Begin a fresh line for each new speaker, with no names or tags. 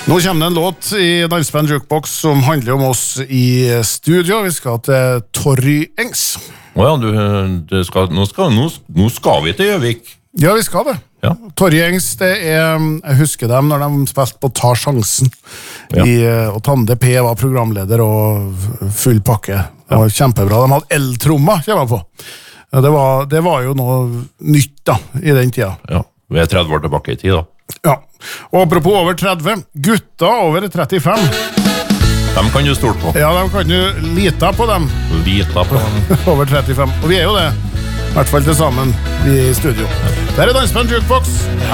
Nå kommer det en låt i Dansband Jukebox som handler om oss i studio. Vi skal til Torry Engs.
Åja, nå skal vi til Gjøvik.
Ja, vi skal det.
Ja.
Torry Engs, det jeg husker dem når de spilte på Ta Sjansen.
Ja.
Og Tande P var programleder og full pakke. Det var kjempebra. De hadde eltromma, kommer jeg på. Det var jo noe nytt da, i den tida.
Ja, vi 30 år tilbake i tid da.
Ja, og apropos over 30, gutta over 35.
Dem kan du stole på.
Ja, de kan jo lite på dem.
Lita på dem.
Over 35, og vi jo det. I hvert fall til sammen, vi i studio. Der Dansband Jukebox.